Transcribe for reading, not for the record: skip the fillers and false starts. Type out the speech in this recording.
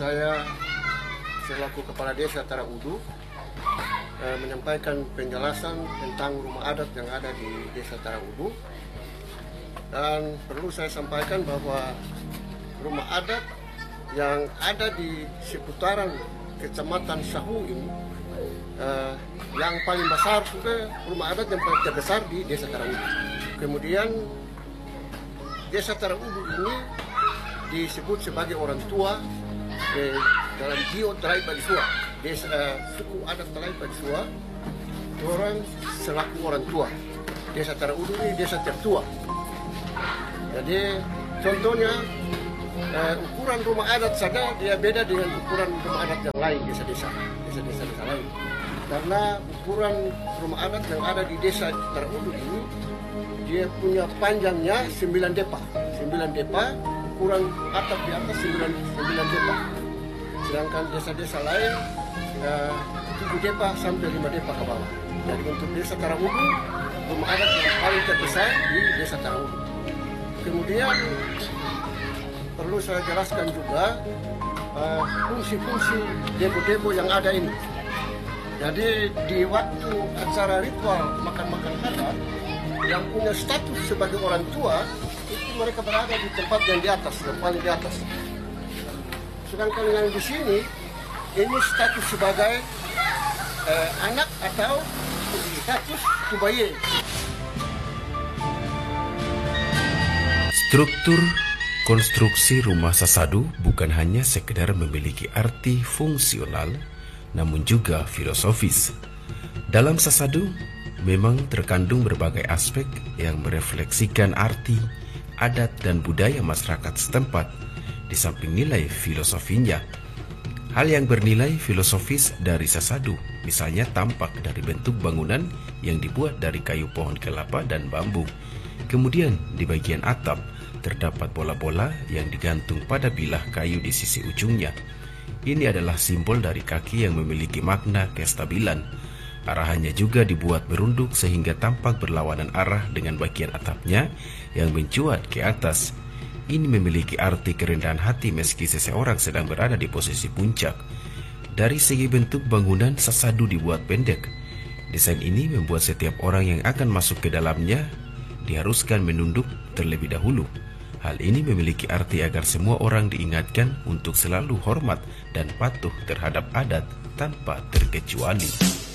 Saya selaku Kepala Desa Taraudu menyampaikan penjelasan tentang rumah adat yang ada di Desa Taraudu. Dan perlu saya sampaikan bahwa rumah adat yang ada di seputaran Kecamatan Sahu ini yang paling besar sudah rumah adat yang paling terbesar di Desa Taraudu. Kemudian Desa Taraudu ini disebut sebagai orang tua dalam Dio Talai Padisua, suku adat Talai Padisua, orang selaku orang tua. Desa Taraudu ini desa tertua. Jadi contohnya ukuran rumah adat saja dia beda dengan ukuran rumah adat yang lain desa-desa lain. Karena ukuran rumah adat yang ada di Desa Taraudu ini dia punya panjangnya 9 depa. 9 depa, ukuran atap di atas 9 depa. Sedangkan desa-desa lain 7 depa sampai 5 depa ke bawah. Jadi untuk Desa Taraudu, rumah adat yang paling terbesar di Desa Taraudu. Kemudian perlu saya jelaskan juga fungsi-fungsi debo-debo yang ada ini. Jadi di waktu acara ritual makan-makan adat yang punya status sebagai orang tua itu mereka berada di tempat yang di atas, yang paling di atas. Sedangkan yang di sini ini status sebagai anak atau status kubaye. Struktur konstruksi rumah sasadu bukan hanya sekedar memiliki arti fungsional, namun juga filosofis. Dalam sasadu memang terkandung berbagai aspek yang merefleksikan arti, adat, dan budaya masyarakat setempat, di samping nilai filosofinya. Hal yang bernilai filosofis dari sasadu misalnya tampak dari bentuk bangunan yang dibuat dari kayu pohon kelapa dan bambu. Kemudian di bagian atap terdapat bola-bola yang digantung pada bilah kayu di sisi ujungnya. Ini adalah simbol dari kaki yang memiliki makna kestabilan. Arahannya juga dibuat merunduk sehingga tampak berlawanan arah dengan bagian atapnya yang mencuat ke atas. Ini memiliki arti kerendahan hati meski seseorang sedang berada di posisi puncak. Dari segi bentuk bangunan, sasadu dibuat pendek. Desain ini membuat setiap orang yang akan masuk ke dalamnya diharuskan menunduk terlebih dahulu. Hal ini memiliki arti agar semua orang diingatkan untuk selalu hormat dan patuh terhadap adat tanpa terkecuali.